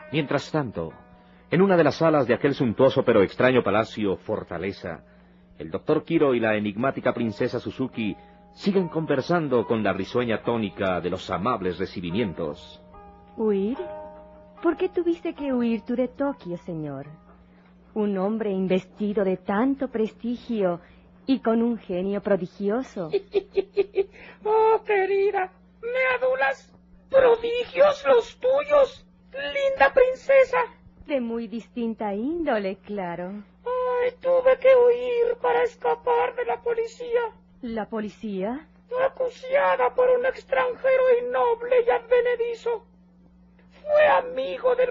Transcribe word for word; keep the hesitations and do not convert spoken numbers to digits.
Mientras tanto, en una de las salas de aquel suntuoso pero extraño palacio Fortaleza, el doctor Kiro y la enigmática princesa Suzuki siguen conversando con la risueña tónica de los amables recibimientos. ¿Huir? ¿Por qué tuviste que huir tú de Tokio, señor? Un hombre investido de tanto prestigio y con un genio prodigioso. Oh, querida, me adulas. Prodigios los tuyos, linda princesa. De muy distinta índole, claro. Ay, tuve que huir para escapar de la policía. ¿La policía? Acuciada por un extranjero innoble y advenedizo. Fue amigo del